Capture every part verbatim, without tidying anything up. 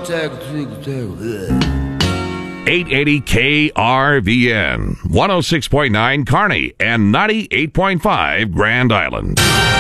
eight eighty K R V N, one oh six point nine Kearney, and ninety-eight point five Grand Island.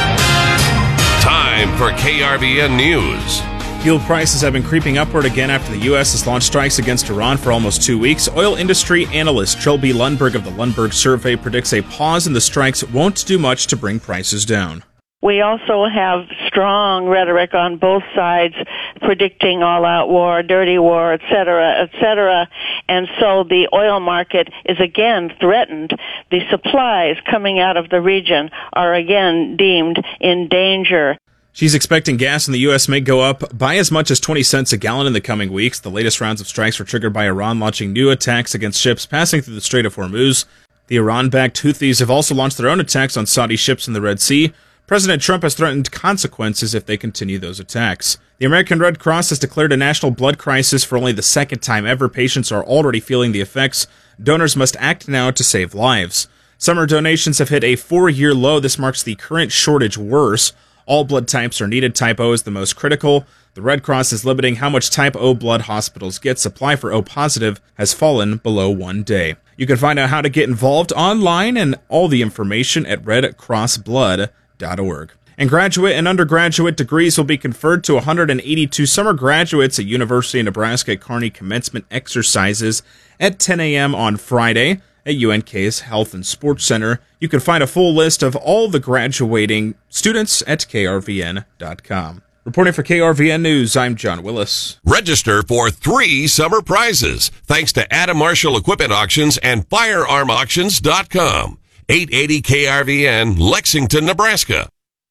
Time for K R V N News. Fuel prices have been creeping upward again after the U S has launched strikes against Iran for almost two weeks. Oil industry analyst Trilby Lundberg of the Lundberg Survey predicts a pause in the strikes won't do much to bring prices down. We also have strong rhetoric on both sides predicting all-out war, dirty war, et cetera, et cetera. And so the oil market is again threatened. The supplies coming out of the region are again deemed in danger. She's expecting gas in the U S may go up by as much as twenty cents a gallon in the coming weeks. The latest rounds of strikes were triggered by Iran launching new attacks against ships passing through the Strait of Hormuz. The Iran-backed Houthis have also launched their own attacks on Saudi ships in the Red Sea. President Trump has threatened consequences if they continue those attacks. The American Red Cross has declared a national blood crisis for only the second time ever. Patients are already feeling the effects. Donors must act now to save lives. Summer donations have hit a four-year low. This marks the current shortage worse. All blood types are needed. Type O is the most critical. The Red Cross is limiting how much Type O blood hospitals get. Supply for O positive has fallen below one day. You can find out how to get involved online and all the information at red cross blood dot org. And graduate and undergraduate degrees will be conferred to one hundred eighty-two summer graduates at University of Nebraska Kearney commencement exercises at ten a.m. on Friday at U N K's Health and Sports Center. You can find a full list of all the graduating students at K R V N dot com. Reporting for K R V N News, I'm John Willis. Register for three summer prizes thanks to Adam Marshall Equipment Auctions and firearm auctions dot com. eight eighty K R V N, Lexington, Nebraska.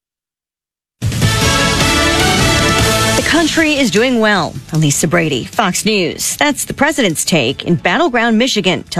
The country is doing well. I'm Lisa Brady, Fox News. That's the president's take in battleground Michigan.